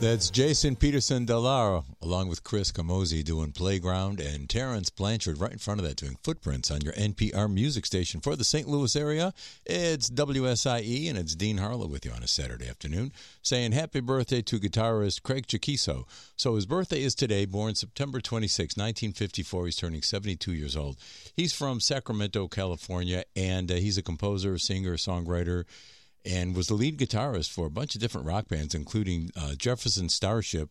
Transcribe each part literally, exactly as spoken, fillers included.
That's Jason Peterson Dellaro, along with Chris Camozzi doing Playground, and Terrence Blanchard right in front of that doing Footprints on your N P R music station for the Saint Louis area. It's W S I E, and it's Dean Harlow with you on a Saturday afternoon, saying happy birthday to guitarist Craig Chaquico. So his birthday is today, born September twenty-sixth, nineteen fifty-four. He's turning seventy-two years old. He's from Sacramento, California, and uh, he's a composer, singer, songwriter, and was the lead guitarist for a bunch of different rock bands, including uh, Jefferson Starship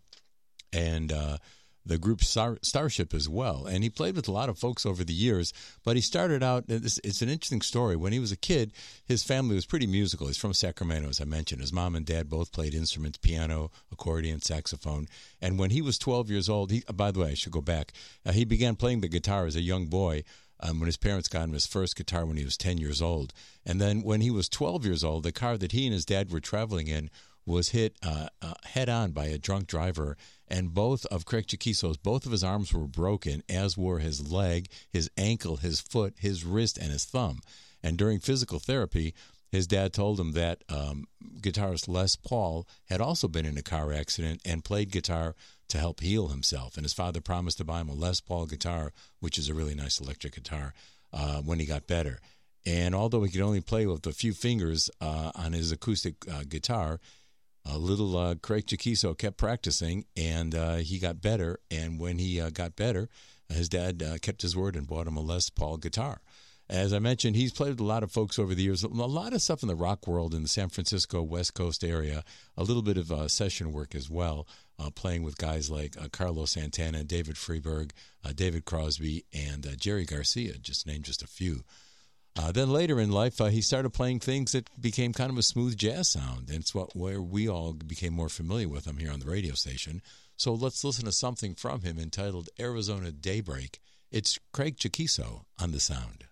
and uh, the group Star- Starship as well. And he played with a lot of folks over the years, but he started out, it's, it's an interesting story. When he was a kid, his family was pretty musical. He's from Sacramento, as I mentioned. His mom and dad both played instruments, piano, accordion, saxophone. And when he was twelve years old, he, by the way, I should go back, uh, he began playing the guitar as a young boy. Um, when his parents got him his first guitar when he was ten years old. And then when he was twelve years old, the car that he and his dad were traveling in was hit uh, uh, head-on by a drunk driver, and both of Craig Chaquico's, both of his arms were broken, as were his leg, his ankle, his foot, his wrist, and his thumb. And during physical therapy, his dad told him that um, guitarist Les Paul had also been in a car accident and played guitar to help heal himself. And his father promised to buy him a Les Paul guitar, which is a really nice electric guitar, uh, when he got better. And although he could only play with a few fingers uh, on his acoustic uh, guitar, uh, little uh, Craig Chaquico kept practicing, and uh, he got better. And when he uh, got better, his dad uh, kept his word and bought him a Les Paul guitar. As I mentioned, he's played with a lot of folks over the years, a lot of stuff in the rock world in the San Francisco West Coast area, a little bit of uh, session work as well, uh, playing with guys like uh, Carlos Santana, David Freeberg, uh, David Crosby, and uh, Jerry Garcia, just to name just a few. Uh, then later in life, uh, he started playing things that became kind of a smooth jazz sound, and it's what where we all became more familiar with him here on the radio station. So let's listen to something from him entitled Arizona Daybreak. It's Craig Chaquico on The Sound.